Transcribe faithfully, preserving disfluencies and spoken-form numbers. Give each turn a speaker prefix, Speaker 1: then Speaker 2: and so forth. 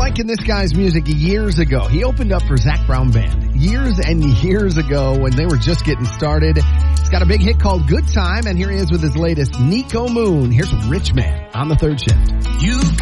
Speaker 1: liking this guy's music years ago. He opened up for Zac Brown Band years and years ago when they were just getting started. He's got a big hit called Good Time, and here he is with his latest, Nico Moon. Here's Rich Man on the Third Shift.
Speaker 2: You